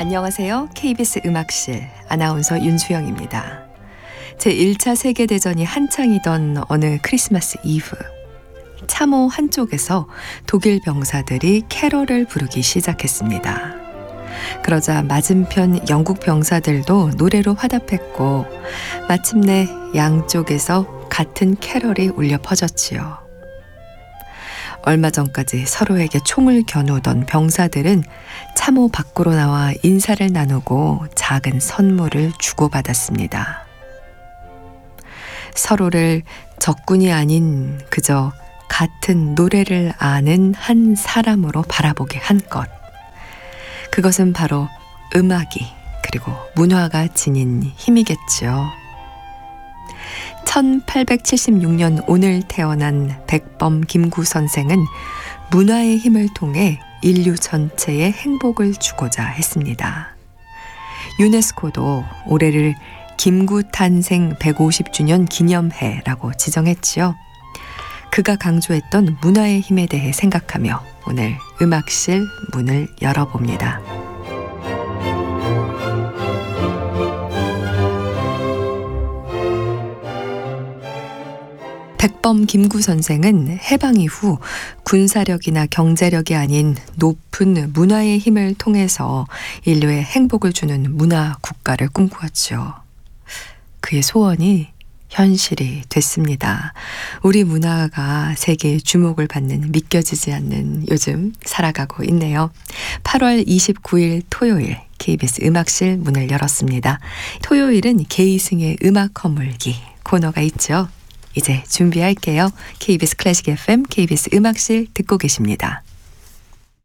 안녕하세요. KBS 음악실 아나운서 윤수영입니다. 제1차 세계대전이 한창이던 어느 크리스마스 이브, 참호 한쪽에서 독일 병사들이 캐럴을 부르기 시작했습니다. 그러자 맞은편 영국 병사들도 노래로 화답했고 마침내 양쪽에서 같은 캐럴이 울려 퍼졌지요. 얼마 전까지 서로에게 총을 겨누던 병사들은 참호 밖으로 나와 인사를 나누고 작은 선물을 주고받았습니다. 서로를 적군이 아닌 그저 같은 노래를 아는 한 사람으로 바라보게 한 것. 그것은 바로 음악이 그리고 문화가 지닌 힘이겠죠. 1876년 오늘 태어난 백범 김구 선생은 문화의 힘을 통해 인류 전체에 행복을 주고자 했습니다. 유네스코도 올해를 김구 탄생 150주년 기념해라고 지정했지요. 그가 강조했던 문화의 힘에 대해 생각하며 오늘 음악실 문을 열어봅니다. 백범 김구 선생은 해방 이후 군사력이나 경제력이 아닌 높은 문화의 힘을 통해서 인류에 행복을 주는 문화 국가를 꿈꾸었죠. 그의 소원이 현실이 됐습니다. 우리 문화가 세계의 주목을 받는 믿겨지지 않는 요즘 살아가고 있네요. 8월 29일 토요일 KBS 음악실 문을 열었습니다. 토요일은 게이승의 음악 허물기 코너가 있죠. 이제 준비할게요. KBS 클래식 FM, KBS 음악실 듣고 계십니다.